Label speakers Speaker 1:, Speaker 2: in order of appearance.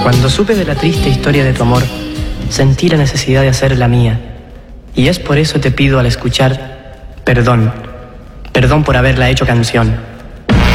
Speaker 1: Cuando supe de la triste historia de tu amor, sentí la necesidad de hacerla mía. Y es por eso te pido al escuchar, perdón por haberla hecho canción.